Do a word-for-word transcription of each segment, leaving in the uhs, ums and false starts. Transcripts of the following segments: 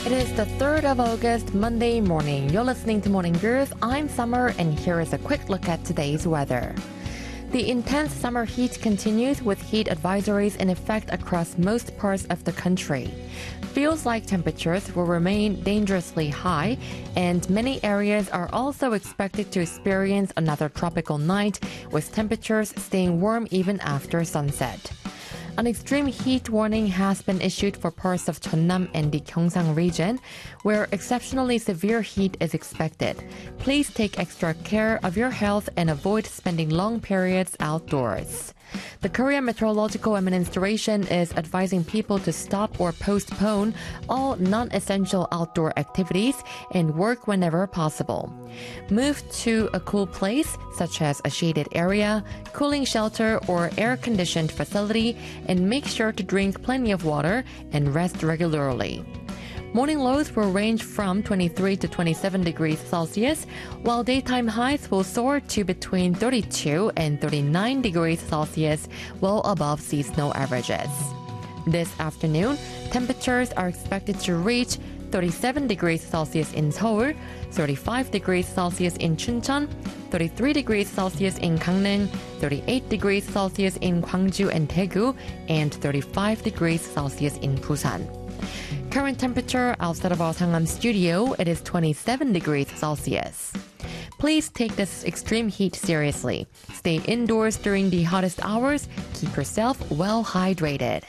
It is the third of August, Monday morning. You're listening to Morning Girls. I'm Summer, and here is a quick look at today's weather. The intense summer heat continues with heat advisories in effect across most parts of the country. Feels like temperatures will remain dangerously high, and many areas are also expected to experience another tropical night, with temperatures staying warm even after sunset. An extreme heat warning has been issued for parts of Jeonnam and the Gyeongsang region, where exceptionally severe heat is expected. Please take extra care of your health and avoid spending long periods outdoors. The Korea Meteorological Administration is advising people to stop or postpone all non-essential outdoor activities and work whenever possible. Move to a cool place, such as a shaded area, cooling shelter, or air-conditioned facility, and make sure to drink plenty of water and rest regularly. Morning lows will range from twenty-three to twenty-seven degrees Celsius, while daytime highs will soar to between thirty-two and thirty-nine degrees Celsius, well above seasonal averages. This afternoon, temperatures are expected to reach thirty-seven degrees Celsius in Seoul, thirty-five degrees Celsius in Chuncheon, thirty-three degrees Celsius in Gangneung, thirty-eight degrees Celsius in Gwangju and Daegu, and thirty-five degrees Celsius in Busan. Current temperature outside of our Sangam studio, it is twenty-seven degrees Celsius. Please take this extreme heat seriously. Stay indoors during the hottest hours. Keep yourself well hydrated.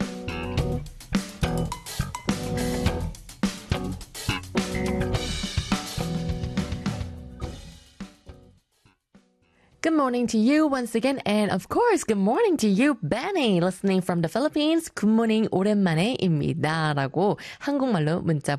Good morning to you once again, and of course, good morning to you, Benny, listening from the Philippines. Good morning, 오랜만에입니다. 라고 한국말로 문자